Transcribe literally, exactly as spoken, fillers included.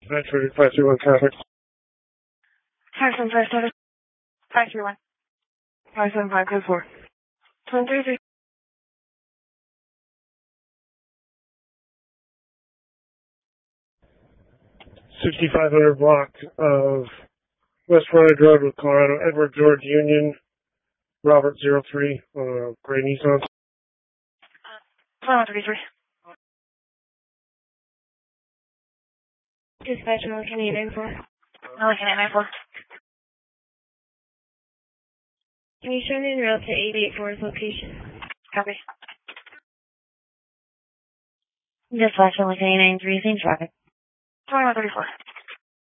Metro five three one traffic. five seven five seven. five three one. five seven five code four. Twin three three. sixty-five hundred block of West Frontage Road with Colorado, Edward George Union, Robert zero three, uh, gray Nissan. one three three. Dispatch, I'm looking at eight four. I'm looking at nine four. Can you show me the route to eight eight four's location? Copy. Dispatch, I'm looking at nine three, same traffic. twenty-one thirty-four.